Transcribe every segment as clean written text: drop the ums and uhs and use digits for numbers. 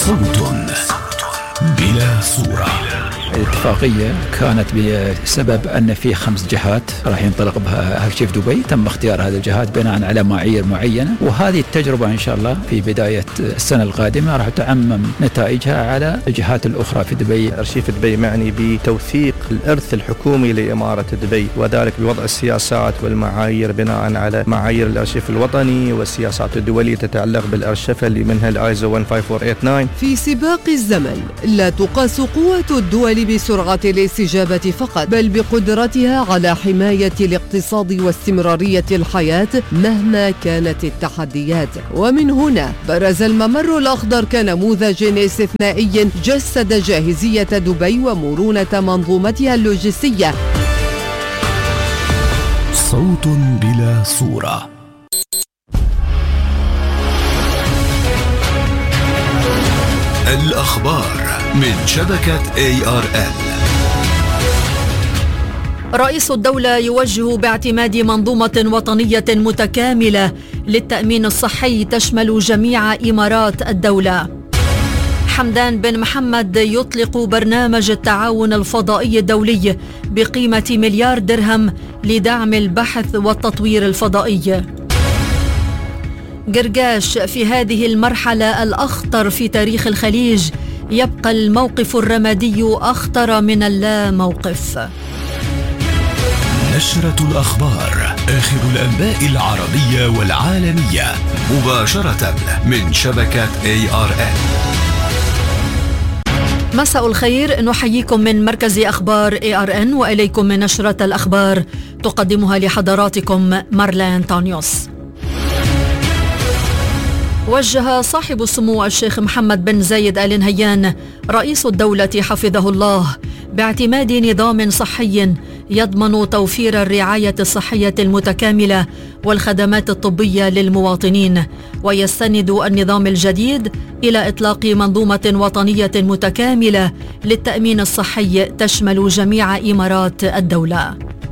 صوت بلا صورة. الاتفاقية كانت بسبب أن في 5 جهات راح ينطلق بها أهل شيف دبي، تم اختيار هذه الجهات بناء على معايير معينة، وهذه التجربة إن شاء الله في بداية السنة القادمة راح تعمم نتائجها على الجهات الأخرى في دبي. أرشيف دبي معني بتوثيق الإرث الحكومي لإمارة دبي، وذلك بوضع السياسات والمعايير بناء على معايير الأرشيف الوطني والسياسات الدولية تتعلق بالأرشفة اللي منها الآيزو 15489. في سباق الزمن لا تقاس قوة الدول بسرعة الاستجابة فقط، بل بقدرتها على حماية الاقتصاد واستمرارية الحياة مهما كانت التحديات. ومن هنا برز الممر الأخضر كنموذج استثنائي جسد جاهزية دبي ومرونة منظومتها اللوجستية. صوت بلا صورة. الأخبار من شبكة ARN. رئيس الدولة يوجه باعتماد منظومة وطنية متكاملة للتأمين الصحي تشمل جميع إمارات الدولة. حمدان بن محمد يطلق برنامج التعاون الفضائي الدولي بقيمة $1 مليار لدعم البحث والتطوير الفضائي. قرقاش: في هذه المرحلة الأخطر في تاريخ الخليج يبقى الموقف الرمادي أخطر من اللا موقف. نشرة الأخبار، آخر الأنباء العربية والعالمية مباشرة من شبكة ARN. مساء الخير، نحييكم من مركز أخبار ARN وإليكم من نشرة الأخبار تقدمها لحضراتكم مارلين تانيوس. وجه صاحب السمو الشيخ محمد بن زايد آل نهيان رئيس الدولة حفظه الله باعتماد نظام صحي يضمن توفير الرعاية الصحية المتكاملة والخدمات الطبية للمواطنين، ويستند النظام الجديد إلى إطلاق منظومة وطنية متكاملة للتأمين الصحي تشمل جميع إمارات الدولة.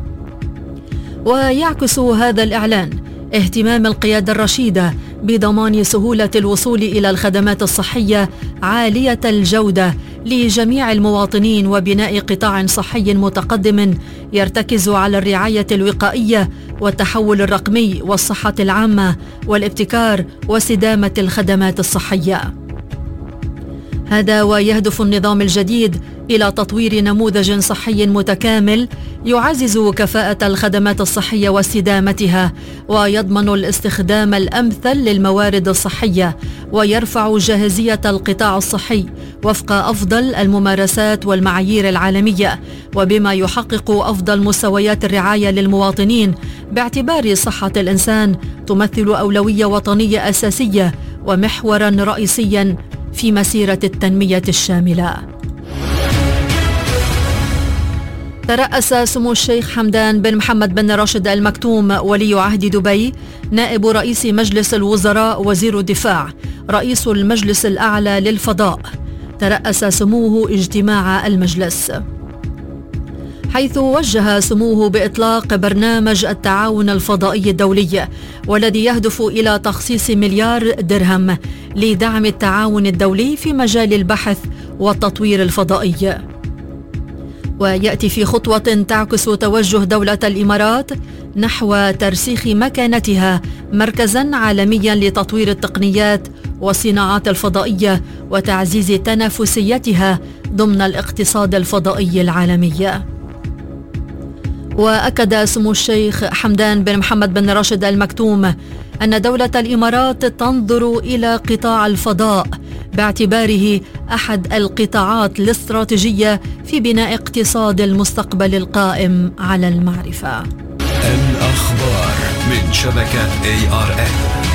ويعكس هذا الإعلان اهتمام القيادة الرشيدة بضمان سهولة الوصول إلى الخدمات الصحية عالية الجودة لجميع المواطنين، وبناء قطاع صحي متقدم يرتكز على الرعاية الوقائية والتحول الرقمي والصحة العامة والابتكار واستدامة الخدمات الصحية. هذا ويهدف النظام الجديد إلى تطوير نموذج صحي متكامل يعزز كفاءة الخدمات الصحية واستدامتها، ويضمن الاستخدام الأمثل للموارد الصحية، ويرفع جاهزية القطاع الصحي وفق أفضل الممارسات والمعايير العالمية، وبما يحقق أفضل مستويات الرعاية للمواطنين، باعتبار صحة الإنسان تمثل أولوية وطنية أساسية ومحورا رئيسيا في مسيرة التنمية الشاملة. ترأس سمو الشيخ حمدان بن محمد بن راشد آل مكتوم ولي عهد دبي، نائب رئيس مجلس الوزراء وزير الدفاع، رئيس المجلس الأعلى للفضاء، ترأس سموه اجتماع المجلس، حيث وجه سموه بإطلاق برنامج التعاون الفضائي الدولي، والذي يهدف إلى تخصيص $1 مليار لدعم التعاون الدولي في مجال البحث والتطوير الفضائي. ويأتي في خطوة تعكس توجه دولة الإمارات نحو ترسيخ مكانتها مركزاً عالمياً لتطوير التقنيات والصناعات الفضائية وتعزيز تنافسيتها ضمن الاقتصاد الفضائي العالمي. وأكد سمو الشيخ حمدان بن محمد بن راشد آل مكتوم أن دولة الإمارات تنظر إلى قطاع الفضاء باعتباره أحد القطاعات الاستراتيجية في بناء اقتصاد المستقبل القائم على المعرفة. الأخبار من شبكة ARN.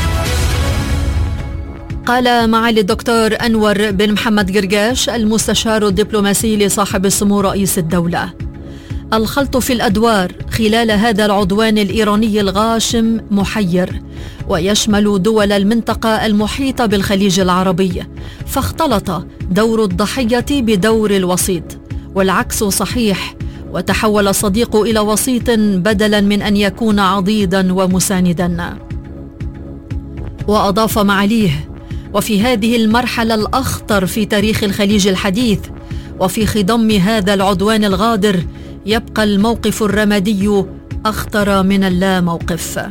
قال معالي الدكتور أنور بن محمد قرقاش المستشار الدبلوماسي لصاحب السمو رئيس الدولة: الخلط في الأدوار خلال هذا العدوان الإيراني الغاشم محير، ويشمل دول المنطقة المحيطة بالخليج العربي، فاختلط دور الضحية بدور الوسيط، والعكس صحيح، وتحول الصديق إلى وسيط بدلا من أن يكون عضيدا ومساندا. وأضاف معاليه: وفي هذه المرحلة الأخطر في تاريخ الخليج الحديث وفي خضم هذا العدوان الغادر يبقى الموقف الرمادي أخطر من اللا موقف.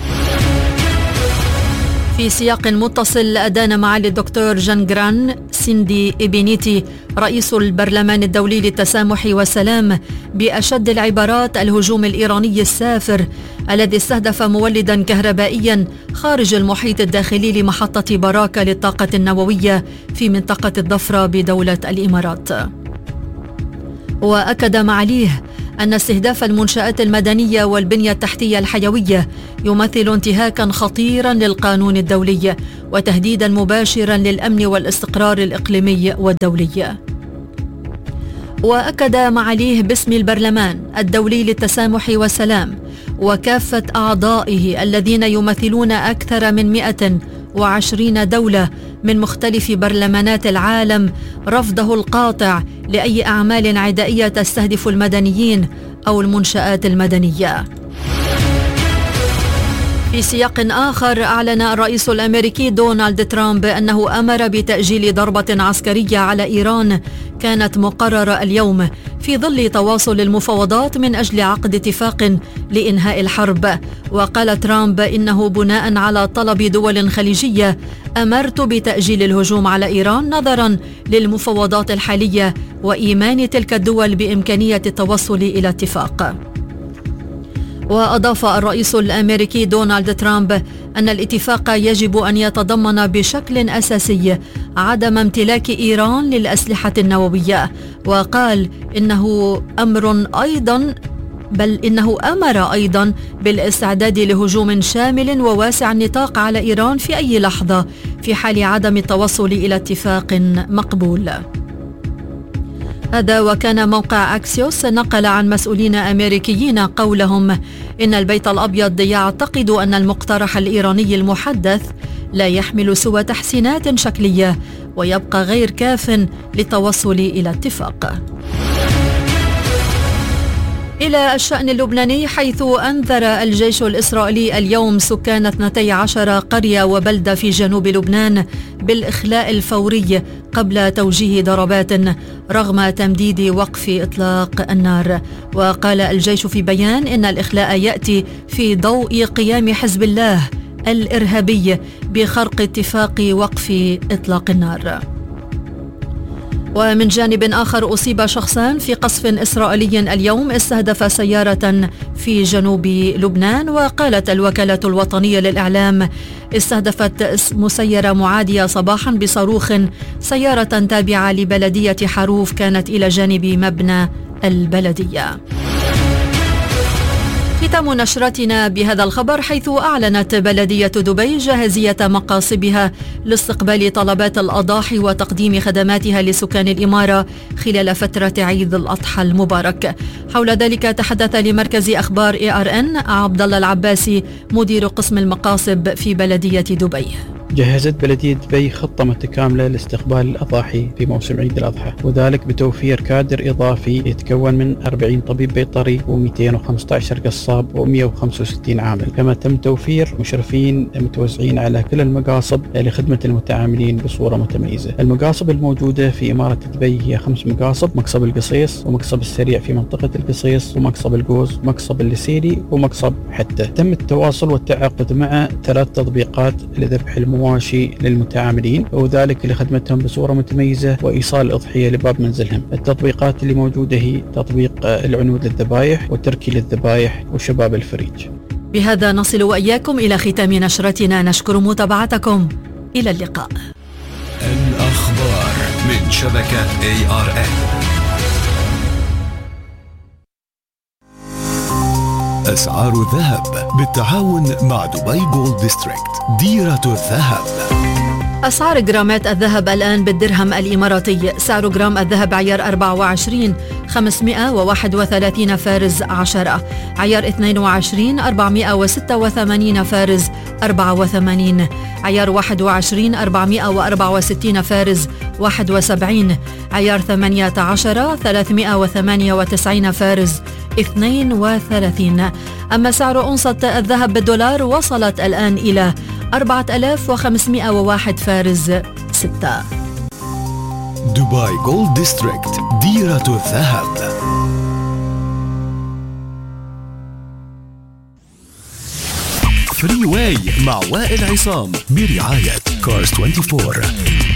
في سياق متصل أدان معالي الدكتور جانغران سيندي إبينيتي رئيس البرلمان الدولي للتسامح والسلام بأشد العبارات الهجوم الإيراني السافر الذي استهدف مولدا كهربائيا خارج المحيط الداخلي لمحطة براكة للطاقة النووية في منطقة الضفرة بدولة الإمارات. وأكد معاليه أن استهداف المنشآت المدنية والبنية التحتية الحيوية يمثل انتهاكا خطيرا للقانون الدولي وتهديدا مباشرا للأمن والاستقرار الإقليمي والدولي. وأكد معاليه باسم البرلمان الدولي للتسامح والسلام وكافة أعضائه الذين يمثلون أكثر من 120 دولة من مختلف برلمانات العالم رفضه القاطع لأي أعمال عدائية تستهدف المدنيين أو المنشآت المدنية. في سياق آخر أعلن الرئيس الأمريكي دونالد ترامب أنه أمر بتأجيل ضربة عسكرية على إيران كانت مقررة اليوم في ظل تواصل المفاوضات من أجل عقد اتفاق لإنهاء الحرب. وقال ترامب إنه بناء على طلب دول خليجية أمرت بتأجيل الهجوم على إيران نظرا للمفاوضات الحالية وإيمان تلك الدول بإمكانية التوصل إلى اتفاق. وأضاف الرئيس الأمريكي دونالد ترامب أن الاتفاق يجب أن يتضمن بشكل أساسي عدم امتلاك إيران للأسلحة النووية. وقال إنه أمر أيضا بالاستعداد لهجوم شامل وواسع النطاق على إيران في أي لحظة في حال عدم التوصل إلى اتفاق مقبول. هذا وكان موقع أكسيوس نقل عن مسؤولين أمريكيين قولهم إن البيت الأبيض يعتقد أن المقترح الإيراني المحدث لا يحمل سوى تحسينات شكلية ويبقى غير كاف للتوصل إلى اتفاق. إلى الشأن اللبناني، حيث أنذر الجيش الإسرائيلي اليوم سكان 12 قرية وبلدة في جنوب لبنان بالإخلاء الفوري قبل توجيه ضربات رغم تمديد وقف إطلاق النار. وقال الجيش في بيان إن الإخلاء يأتي في ضوء قيام حزب الله الإرهابي بخرق اتفاق وقف إطلاق النار. ومن جانب آخر أصيب شخصان في قصف إسرائيلي اليوم استهدف سيارة في جنوب لبنان. وقالت الوكالة الوطنية للإعلام استهدفت مسيرة معادية صباحا بصاروخ سيارة تابعة لبلدية حروف كانت إلى جانب مبنى البلدية. ختام نشرتنا بهذا الخبر، حيث أعلنت بلدية دبي جاهزية مقاصبها لاستقبال طلبات الأضاحي وتقديم خدماتها لسكان الإمارة خلال فترة عيد الأضحى المبارك. حول ذلك تحدث لمركز أخبار ARN عبد الله العباسي مدير قسم المقاصب في بلدية دبي. جهزت بلدية دبي خطة متكاملة لاستقبال الأضاحي في موسم عيد الأضحى، وذلك بتوفير كادر إضافي يتكون من 40 طبيب بيطري و215 قصاب و165 عامل. كما تم توفير مشرفين متوزعين على كل المقاصب لخدمة المتعاملين بصورة متميزة. المقاصب الموجودة في إمارة دبي هي 5 مقاصب: مقصب القصيص، ومقصب السريع في منطقة القصيص، ومقصب القوز، ومقصب الليسيري، ومقصب حتة. تم التواصل والتعاقد مع 3 تطبيقات لذبح المواشي للمتعاملين، وذلك لخدمتهم بصورة متميزة وإيصال الأضحية لباب منزلهم. التطبيقات اللي موجودة هي تطبيق العنود للذبائح، والتركي للذبائح، وشباب الفريج. بهذا نصل وإياكم إلى ختام نشرتنا، نشكر متابعتكم، إلى اللقاء. الأخبار من شبكة ARN. أسعار الذهب بالتعاون مع دبي جولد ديستريكت، ديرة الذهب. أسعار جرامات الذهب الآن بالدرهم الإماراتي: سعر جرام الذهب عيار 24 531 فارز 10، عيار 22 486 فارز 84، عيار 21 464 فارز 71، عيار 18 398 فارز 32. أما سعر أونصة الذهب بالدولار وصلت الآن إلى 4501 فارز 6. دبي جولد ديستريكت، ديرة الذهب. فري واي مع وائل عصام برعاية كارز 24.